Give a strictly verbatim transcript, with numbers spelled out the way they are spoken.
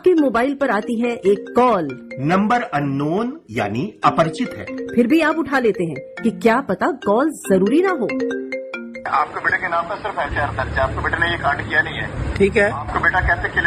आपके मोबाइल पर आती है एक कॉल, नंबर अननोन यानी अपरिचित है, फिर भी आप उठा लेते हैं कि क्या पता कॉल जरूरी ना हो। आपके बेटे के नाम पर सिर्फ एफ आई आर दर्ज है, आपके बेटे ने ये कांड किया नहीं है। ठीक है, आपका बेटा कैसे